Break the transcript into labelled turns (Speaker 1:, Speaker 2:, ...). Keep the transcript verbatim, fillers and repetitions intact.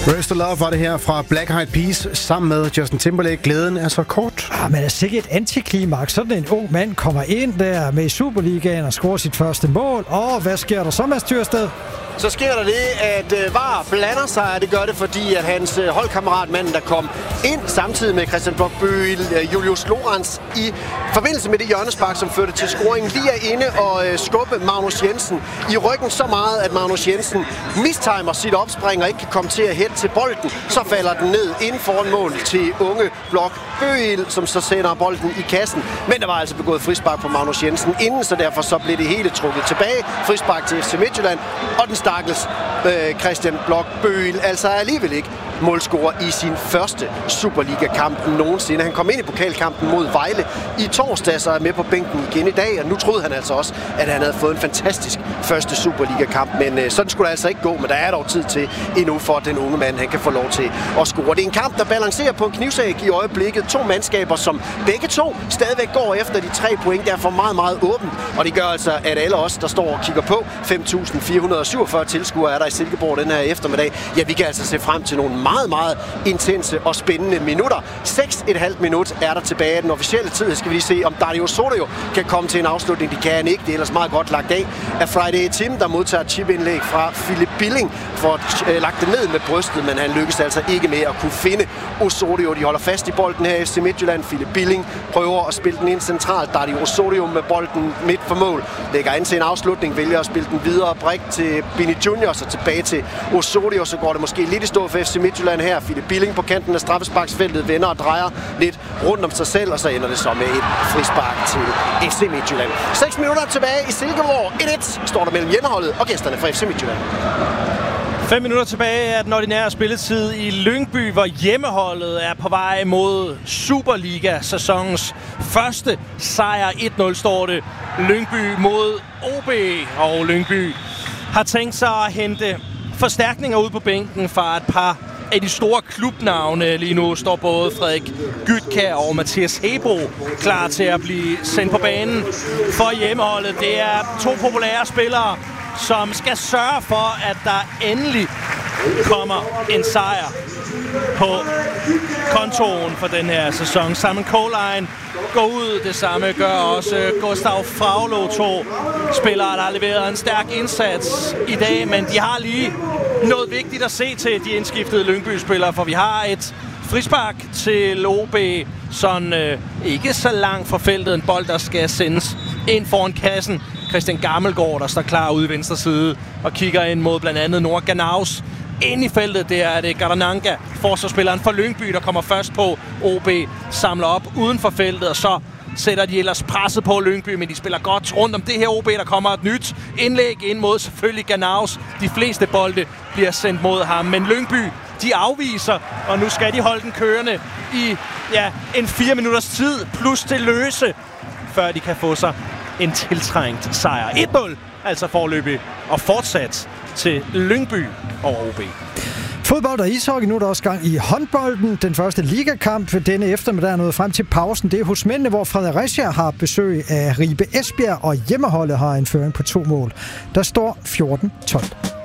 Speaker 1: First Love var det her fra Black Eyed Peas sammen med Justin Timberlake. Glæden er så kort.
Speaker 2: Ah, men det er sikkert et antiklimaks. Sådan en ung mand kommer ind der med i Superligaen og scorer sit første mål. Og hvad sker der så, Mads Tyrsted?
Speaker 3: Så sker der det, at uh, V A R blander sig, og det gør det, fordi at hans uh, holdkammerat, manden, der kom ind samtidig med Christian Bloch-Bøgel, uh, Julius Lorenz, i forbindelse med det hjørnespark, som førte til scoringen, lige er inde og uh, skubbe Magnus Jensen i ryggen så meget, at Magnus Jensen mistimer sit opspring og ikke kan komme til at hætte til bolden. Så falder den ned inden foran mål til unge Bloch-Bøgel, som så sender bolden i kassen. Men der var altså begået frispark på Magnus Jensen inden, så derfor så blev det hele trukket tilbage. Frispark til F C Midtjylland, og den stakkels øh, Christian Bloch-Bøgel altså alligevel ikke målscorer i sin første Superliga-kamp nogensinde. Han kom ind i pokalkampen mod Vejle i torsdag, og er med på bænken igen i dag, og nu troede han altså også, at han havde fået en fantastisk første Superliga-kamp, men øh, sådan skulle det altså ikke gå, men der er dog tid til endnu for, at den unge mand, han kan få lov til at score. Det er en kamp, der balancerer på en knivsæg i øjeblikket. To mandskaber, som begge to stadigvæk går efter de tre point, derfor meget, meget åbent, og det gør altså, at alle os, der står og kigger på, fem tusind fire hundrede og syvogfyrre tilskuere er der i Silkeborg den her eftermiddag. Ja, vi kan altså se frem til nogle meget, meget intense og spændende minutter. seks komma fem minut er der tilbage af den officielle tid. Skal vi lige se, om Dario Osorio kan komme til en afslutning. Det kan han ikke. Det er ellers meget godt lagt af af Friday Tim, der modtager chip-indlæg fra Philip Billing for at øh, lagt det ned med brystet, men han lykkes altså ikke med at kunne finde Osorio. De holder fast i bolden her i F C Midtjylland. Philip Billing prøver at spille den ind centralt. Dario Osorio med bolden midt for mål. Lægger ind til en afslutning, vælger at spille den videre brik til Bini Junior, så tilbage til Osorio. Så går det måske lidt i stå for F C Midtjylland her. Philip Billing på kanten af straffesparksfeltet vender og drejer lidt rundt om sig selv, og så ender det så med et frispark til F C Midtjylland. seks minutter tilbage i Silkeborg. et et står der mellem hjemmeholdet og gæsterne fra F C Midtjylland.
Speaker 4: Fem minutter tilbage af den ordinære spilletid i Lyngby, hvor hjemmeholdet er på vej mod Superliga-sæsonens første sejr. et nul står det. Lyngby mod O B, og Lyngby har tænkt sig at hente forstærkninger ud på bænken fra et par af de store klubnavne. Lige nu står både Frederik Gytkær og Mathias Hebro klar til at blive sendt på banen for hjemmeholdet. Det er to populære spillere, som skal sørge for, at der endelig kommer en sejr på kontoen for den her sæson. Simon Colijn går ud, det samme gør også Gustav Fraglo, to spillere, der har leveret en stærk indsats i dag, men de har lige noget vigtigt at se til, de indskiftede Lyngby-spillere, for vi har et frispark til O B, sådan øh, ikke så langt fra feltet, en bold, der skal sendes ind foran kassen. Christian Gammelgaard, der står klar ude i venstre side og kigger ind mod blandt andet Noah Ganaus. Ind i feltet, der er det Gardananga, forsvarsspilleren for Lyngby, der kommer først på. O B samler op uden for feltet, og så sætter de ellers presset på Lyngby, men de spiller godt rundt om det her O B. Der kommer et nyt indlæg ind mod selvfølgelig Ganaus. De fleste bolde bliver sendt mod ham, men Lyngby, de afviser, og nu skal de holde den kørende i ja, en fire minutters tid, plus til løse, før de kan få sig en tiltrængt sejr. et nul, altså forløbig, og fortsat til Lyngby over O B.
Speaker 2: Fodbold og ishockey, nu er der også gang i håndbolden. Den første ligakamp denne eftermiddag er nået frem til pausen. Det er hos mændene, hvor Fredericia har besøg af Ribe Esbjerg, og hjemmeholdet har en føring på to mål. Der står fjorten tolv.